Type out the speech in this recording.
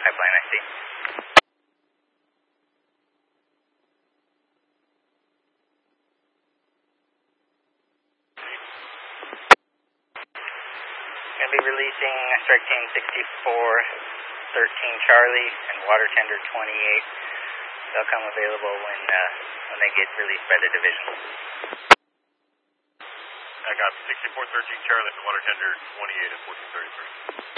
pipeline, I see. Going to be releasing strike team 6413 Charlie and water tender 28. They'll come available when they get released by the division. I got 6413 Charlie and water tender 28 at 1433.